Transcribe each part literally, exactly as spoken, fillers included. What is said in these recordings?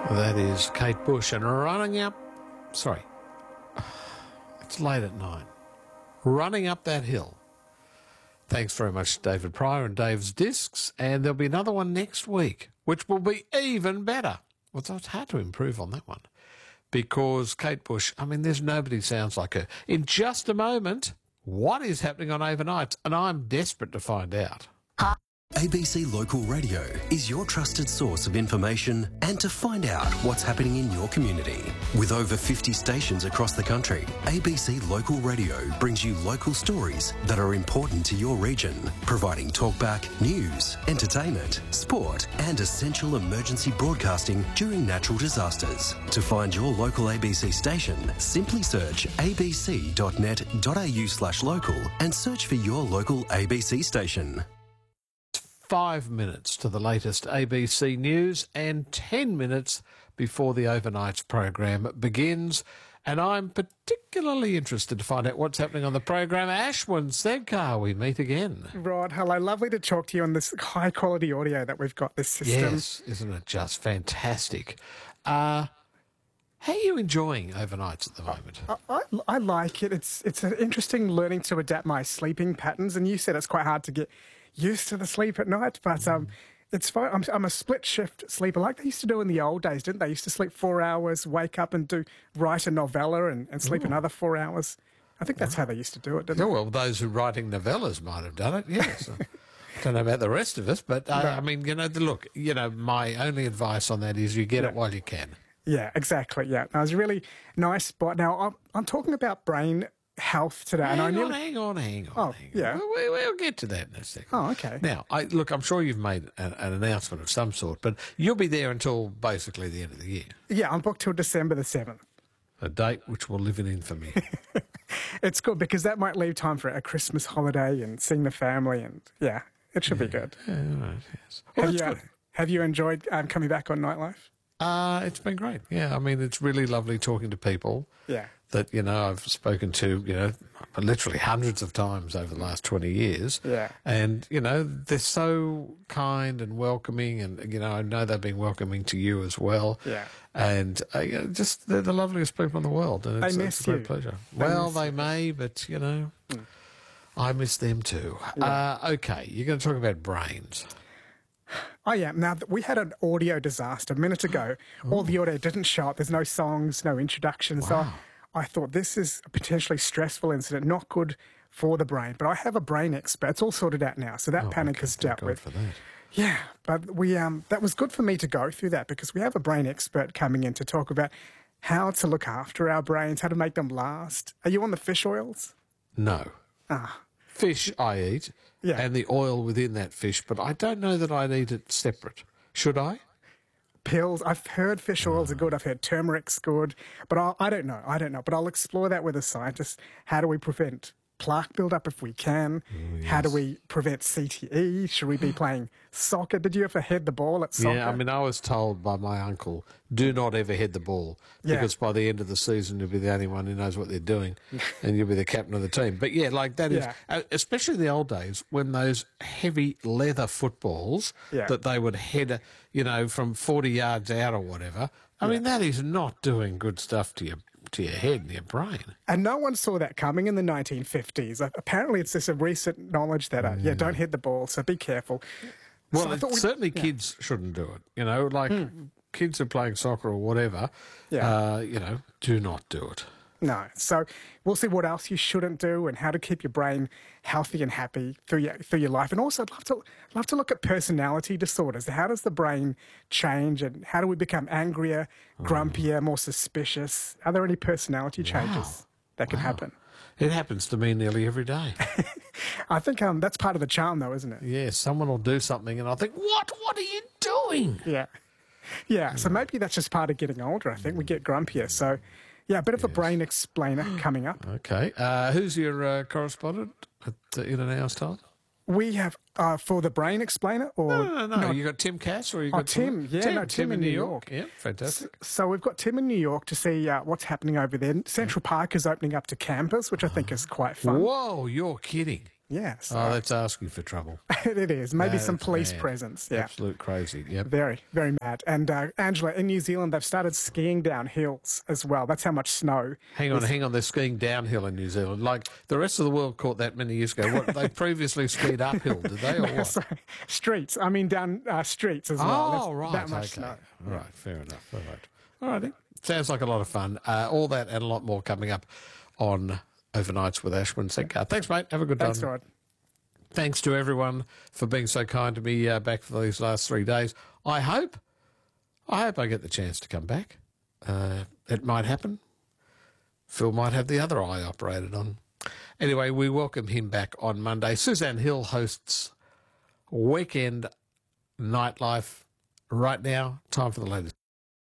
That is Kate Bush and running up, sorry, it's late at night, running up that hill. Thanks very much to David Pryor and Dave's Discs, and there'll be another one next week, which will be even better. Well, so it's hard to improve on that one because Kate Bush, I mean, there's nobody sounds like her. In just a moment, what is happening on Overnights? And I'm desperate to find out. A B C Local Radio is your trusted source of information and to find out what's happening in your community. With over fifty stations across the country, A B C Local Radio brings you local stories that are important to your region, providing talkback, news, entertainment, sport and essential emergency broadcasting during natural disasters. To find your local A B C station, simply search abc.net.au slash local and search for your local A B C station. Five minutes to the latest A B C news and ten minutes before the Overnights program begins. And I'm particularly interested to find out what's happening on the program. Ashwin Sedkar, we meet again. Rod, hello. Lovely to talk to you on this high-quality audio that we've got, this system. Yes, isn't it just fantastic? Uh, how are you enjoying Overnights at the moment? I, I, I like it. It's it's an interesting learning to adapt my sleeping patterns. And you said it's quite hard to get used to the sleep at night, but um, it's fine. I'm, I'm a split shift sleeper like they used to do in the old days, didn't they? Used to sleep four hours, wake up and do write a novella and, and sleep Ooh. another four hours. I think that's how they used to do it, didn't oh, they? Well, those who writing novellas might have done it, yes. I don't know about the rest of us, but uh, no. I mean, you know, the, look, you know, my only advice on that is you get yeah. it while you can. Yeah, exactly, yeah. That was a really nice spot. Now, I'm, I'm talking about brain health today. Hang and I on, nearly... hang on, hang on, oh, hang on. Yeah. We'll, we'll get to that in a second. Oh, okay. Now, I, look, I'm sure you've made an, an announcement of some sort, but you'll be there until basically the end of the year. Yeah, I'm booked till December the seventh. A date which will live in infamy. It's good because that might leave time for a Christmas holiday and seeing the family, and yeah, it should yeah. be good. Yeah, right, yes. Well, have, that's you, good. Uh, have you enjoyed um, coming back on Nightlife? Uh, it's been great. Yeah, I mean, it's really lovely talking to people. Yeah. That, you know, I've spoken to, you know, literally hundreds of times over the last twenty years. Yeah. And, you know, they're so kind and welcoming and, you know, I know they've been welcoming to you as well. Yeah. And, uh, you know, just they're the loveliest people in the world. And it's, they miss it's a great you. pleasure. They well, they you. may, but, you know, mm. I miss them too. Yeah. Uh, okay, you're going to talk about brains. Oh, yeah. Now, we had an audio disaster a minute ago. All the audio didn't show up. There's no songs, no introductions. Wow. So I thought this is a potentially stressful incident, not good for the brain. But I have a brain expert. It's all sorted out now. So that oh, panic okay. is Thank dealt God with. For that. Yeah, but we um, that was good for me to go through that because we have a brain expert coming in to talk about how to look after our brains, how to make them last. Are you on the fish oils? No. Ah. Fish I eat, yeah. and the oil within that fish, but I don't know that I'd eat it separate. Should I? Pills. I've heard fish oils are good. I've heard turmeric's good, but I'll, I don't know. I don't know. But I'll explore that with a scientist. How do we prevent plaque buildup if we can? Oh, yes. How do we prevent C T E? Should we be playing soccer? Did you ever head the ball at soccer? Yeah, I mean, I was told by my uncle, do not ever head the ball because yeah. by the end of the season you'll be the only one who knows what they're doing and you'll be the captain of the team. But yeah, like that yeah. is, especially the old days when those heavy leather footballs yeah. that they would head, you know, from forty yards out or whatever. I yeah. mean, that is not doing good stuff to your to your head and your brain. And no one saw that coming in the nineteen fifties. Apparently it's just a recent knowledge that, uh, yeah. yeah, don't hit the ball, so be careful. Well, so certainly yeah. kids shouldn't do it. You know, like mm. kids are playing soccer or whatever, yeah. uh, you know, do not do it. No. So we'll see what else you shouldn't do and how to keep your brain healthy and happy through your through your life. And also I'd love to love to look at personality disorders. How does the brain change and how do we become angrier, grumpier, more suspicious? Are there any personality changes wow. that can wow. happen? It happens to me nearly every day. I think um, that's part of the charm though, isn't it? Yeah, someone will do something and I think, what? What are you doing? Yeah. Yeah, so maybe that's just part of getting older, I think. We get grumpier. So yeah, a bit of a yes. brain explainer coming up. Okay. Uh, who's your uh, correspondent at, uh, in an hour's time? We have, uh, for the brain explainer? Or no, no, no. no. You got Tim Cass or you got oh, Tim? Yeah, Tim, no, Tim, Tim in New York. York. Yeah, fantastic. So, so we've got Tim in New York to see uh, what's happening over there. Central Park is opening up to campers, which I think is quite fun. Whoa, you're kidding. Yeah. So Oh, that's asking for trouble. it is. Maybe That's some police mad. presence. Yeah. Absolute crazy. Yep. Very, very mad. And uh, Angela, in New Zealand, they've started skiing down hills as well. That's how much snow. Hang on, hang on. They're skiing downhill in New Zealand. Like the rest of the world caught that many years ago. What, they previously skied uphill, did they, or what? Sorry, streets. I mean, down uh, streets as well. Oh, That's right. That much okay. snow. All right. Fair enough. All right. All righty. Sounds like a lot of fun. Uh, all that and a lot more coming up on Overnights with Ashwin Senkar. Thanks, mate. Have a good Thanks, time. Rod. Thanks to everyone for being so kind to me uh, back for these last three days. I hope, I hope I get the chance to come back. Uh, it might happen. Phil might have the other eye operated on. Anyway, we welcome him back on Monday. Suzanne Hill hosts Weekend Nightlife. Right now, time for the latest.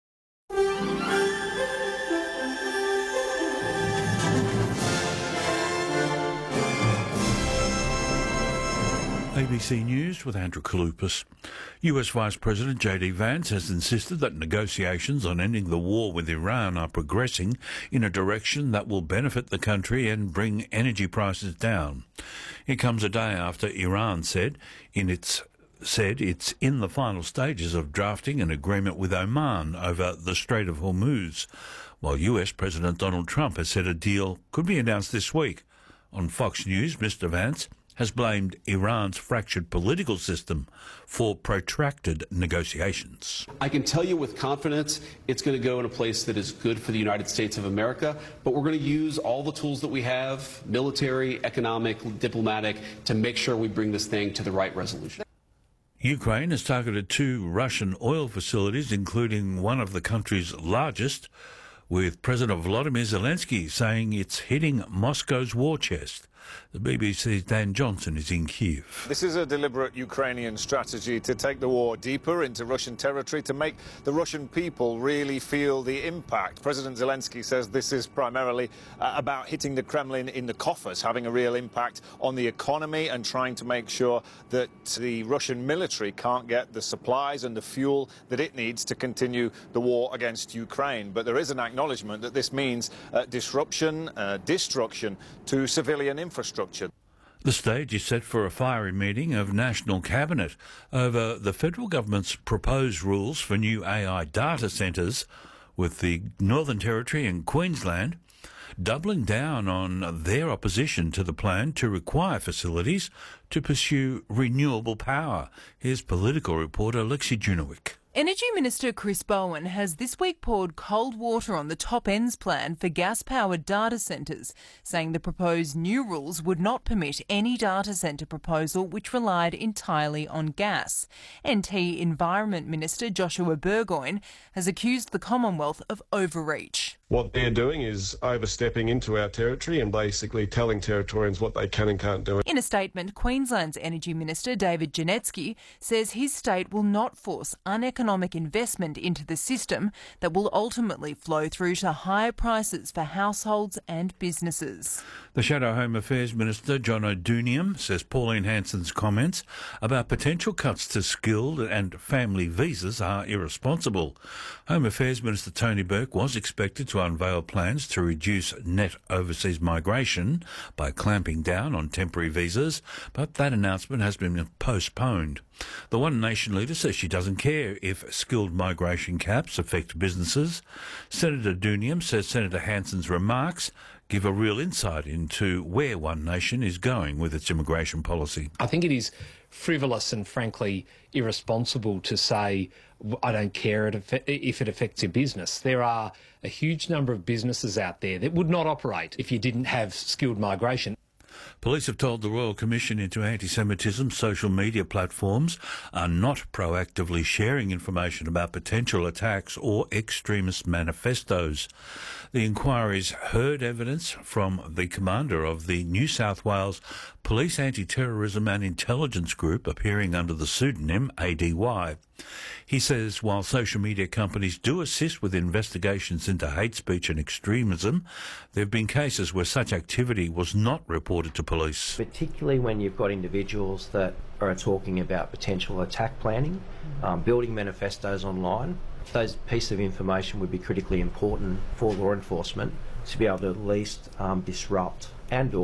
A B C News with Andrew Kalupas. U S Vice President J D Vance has insisted that negotiations on ending the war with Iran are progressing in a direction that will benefit the country and bring energy prices down. It comes a day after Iran said in its said it's in the final stages of drafting an agreement with Oman over the Strait of Hormuz, while U S President Donald Trump has said a deal could be announced this week. On Fox News, Mister Vance has blamed Iran's fractured political system for protracted negotiations. I can tell you with confidence it's going to go in a place that is good for the United States of America, but we're going to use all the tools that we have, military, economic, diplomatic, to make sure we bring this thing to the right resolution. Ukraine has targeted two Russian oil facilities, including one of the country's largest, with President Volodymyr Zelensky saying it's hitting Moscow's war chest. The B B C's Dan Johnson is in Kiev. This is a deliberate Ukrainian strategy to take the war deeper into Russian territory, to make the Russian people really feel the impact. President Zelensky says this is primarily uh, about hitting the Kremlin in the coffers, having a real impact on the economy and trying to make sure that the Russian military can't get the supplies and the fuel that it needs to continue the war against Ukraine. But there is an acknowledgement that this means uh, disruption, uh, destruction to civilian infrastructure. The stage is set for a fiery meeting of National Cabinet over the federal government's proposed rules for new A I data centres, with the Northern Territory and Queensland doubling down on their opposition to the plan to require facilities to pursue renewable power. Here's political reporter Lexi Junowick. Energy Minister Chris Bowen has this week poured cold water on the top ends plan for gas-powered data centres, saying the proposed new rules would not permit any data centre proposal which relied entirely on gas. N T Environment Minister Joshua Burgoyne has accused the Commonwealth of overreach. What they're doing is overstepping into our territory and basically telling Territorians what they can and can't do. In a statement, Queensland's Energy Minister David Janetsky says his state will not force uneconomic investment into the system that will ultimately flow through to higher prices for households and businesses. The Shadow Home Affairs Minister John O'Doonium says Pauline Hanson's comments about potential cuts to skilled and family visas are irresponsible. Home Affairs Minister Tony Burke was expected to unveil plans to reduce net overseas migration by clamping down on temporary visas, but that announcement has been postponed. The One Nation leader says she doesn't care if skilled migration caps affect businesses. Senator Doonium says Senator Hanson's remarks give a real insight into where One Nation is going with its immigration policy. I think it is frivolous and frankly irresponsible to say, I don't care if it affects your business. There are a huge number of businesses out there that would not operate if you didn't have skilled migration. Police have told the Royal Commission into Anti-Semitism social media platforms are not proactively sharing information about potential attacks or extremist manifestos. The inquiries heard evidence from the commander of the New South Wales Police Anti-Terrorism and Intelligence Group, appearing under the pseudonym A D Y. He says while social media companies do assist with investigations into hate speech and extremism, there have been cases where such activity was not reported to police. Particularly when you've got individuals that are talking about potential attack planning, um, building manifestos online. Those pieces of information would be critically important for law enforcement to be able to at least um, disrupt and or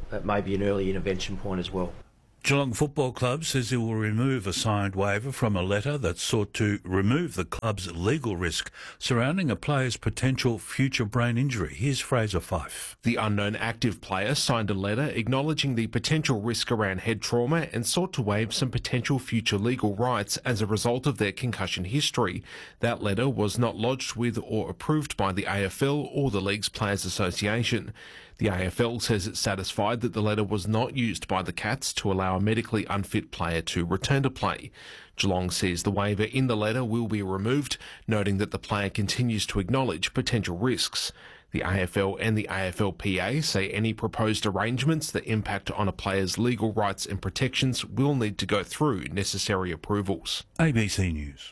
it may be an early intervention point as well. Geelong Football Club says it will remove a signed waiver from a letter that sought to remove the club's legal risk surrounding a player's potential future brain injury. Here's Fraser Fife. The unknown active player signed a letter acknowledging the potential risk around head trauma and sought to waive some potential future legal rights as a result of their concussion history. That letter was not lodged with or approved by the A F L or the League's Players Association. The A F L says it's satisfied that the letter was not used by the Cats to allow a medically unfit player to return to play. Geelong says the waiver in the letter will be removed, noting that the player continues to acknowledge potential risks. The A F L and the A F L P A say any proposed arrangements that impact on a player's legal rights and protections will need to go through necessary approvals. A B C News.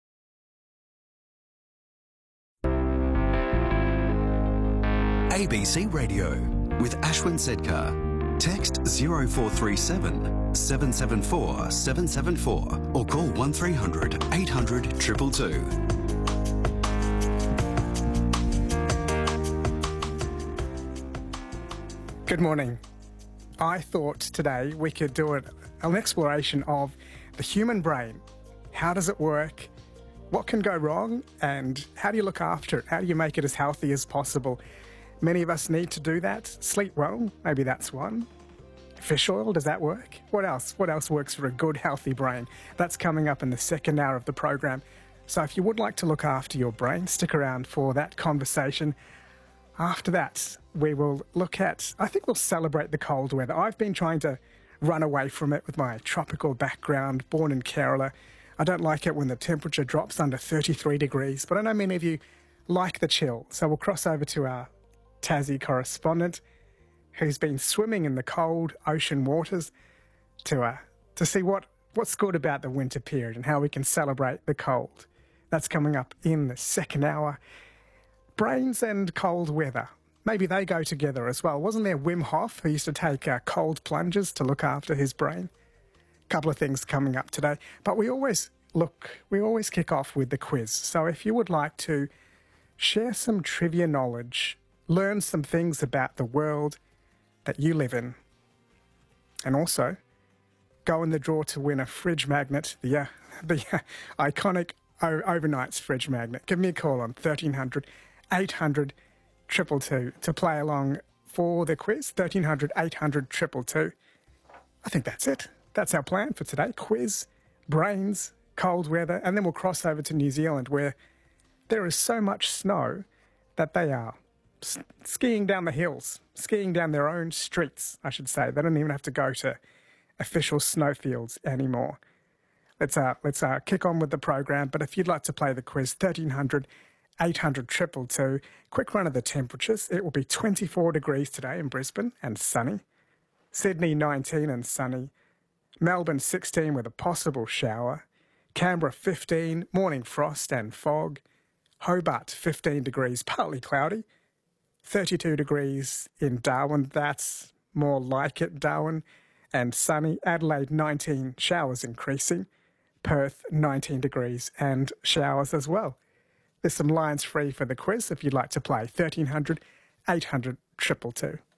A B C Radio with Ashwin Sedkar. Text zero four three seven, seven seven four, seven seven four or call one three hundred, eight hundred, two two two. Good morning. I thought today we could do it, an exploration of the human brain. How does it work? What can go wrong? And how do you look after it? How do you make it as healthy as possible? Many of us need to do that. Sleep well, maybe that's one. Fish oil, does that work? What else? What else works for a good, healthy brain? That's coming up in the second hour of the program. So if you would like to look after your brain, stick around for that conversation. After that, we will look at, I think we'll celebrate the cold weather. I've been trying to run away from it with my tropical background, born in Kerala. I don't like it when the temperature drops under thirty-three degrees, but I know many of you like the chill. So we'll cross over to our Tassie correspondent who's been swimming in the cold ocean waters to uh, to see what, what's good about the winter period and how we can celebrate the cold. That's coming up in the second hour. Brains and cold weather, maybe they go together as well. Wasn't there Wim Hof who used to take uh, cold plunges to look after his brain? A couple of things coming up today, but we always look, we always kick off with the quiz. So if you would like to share some trivia knowledge, learn some things about the world that you live in, and also go in the draw to win a fridge magnet, the, uh, the uh, iconic o- Overnight's fridge magnet. Give me a call on thirteen hundred, eight hundred, two two two to play along for the quiz, thirteen hundred, eight hundred, two two two. I think that's it. That's our plan for today. Quiz, brains, cold weather, and then we'll cross over to New Zealand where there is so much snow that they are skiing down the hills, skiing down their own streets, I should say. They don't even have to go to official snowfields anymore. Let's uh, let's uh, kick on with the program. But if you'd like to play the quiz, thirteen hundred, eight hundred, two two two. Quick run of the temperatures. It will be twenty-four degrees today in Brisbane and sunny. Sydney nineteen and sunny. Melbourne sixteen with a possible shower. Canberra fifteen, morning frost and fog. Hobart fifteen degrees, partly cloudy. thirty-two degrees in Darwin, that's more like it, Darwin, and sunny. Adelaide nineteen, showers increasing. Perth nineteen degrees and showers as well. There's some lines free for the quiz if you'd like to play. thirteen hundred, eight hundred, two two two.